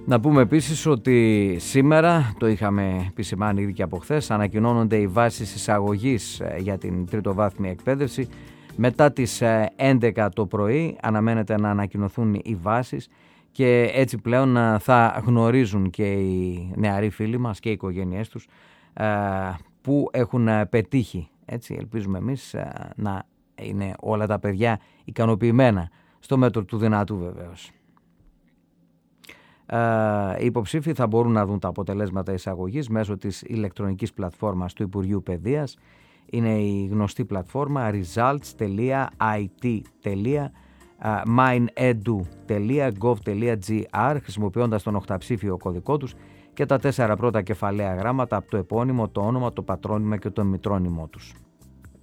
Να πούμε επίσης ότι σήμερα, το είχαμε επισημάνει ήδη και από χθες, ανακοινώνονται οι βάσεις εισαγωγής για την τριτοβάθμια εκπαίδευση. Μετά τις 11 το πρωί αναμένεται να ανακοινωθούν οι βάσεις και έτσι πλέον θα γνωρίζουν και οι νεαροί φίλοι μας και οι οικογένειές τους που έχουν πετύχει. Έτσι ελπίζουμε εμείς να είναι όλα τα παιδιά ικανοποιημένα, στο μέτρο του δυνατού βεβαίως. Οι υποψήφοι θα μπορούν να δουν τα αποτελέσματα εισαγωγής μέσω της ηλεκτρονικής πλατφόρμας του Υπουργείου Παιδείας. Είναι η γνωστή πλατφόρμα results.it.minedu.gov.gr, χρησιμοποιώντας τον 8ψήφιο κωδικό τους και τα 4 πρώτα κεφαλαία γράμματα από το επώνυμο, το όνομα, το πατρόνυμο και το μητρόνυμο τους.